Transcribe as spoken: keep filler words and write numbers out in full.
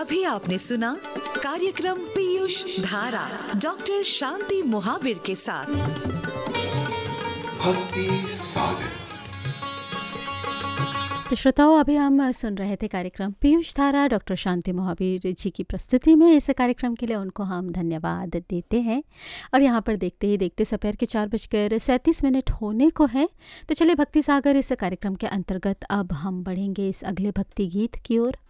अभी आपने सुना कार्यक्रम पीयूष धारा डॉक्टर शांति मोहाबिर के साथ भक्ति सागर। तो श्रोताओं, अभी हम सुन रहे थे कार्यक्रम पीयूष धारा डॉक्टर शांति मोहाबीर जी की प्रस्तुति में। इस कार्यक्रम के लिए उनको हम धन्यवाद देते हैं। और यहाँ पर देखते ही देखते दोपहर के चार बजकर सैंतीस मिनट होने को है। तो चलिए भक्ति सागर इस कार्यक्रम के अंतर्गत अब हम बढ़ेंगे इस अगले भक्ति गीत की ओर।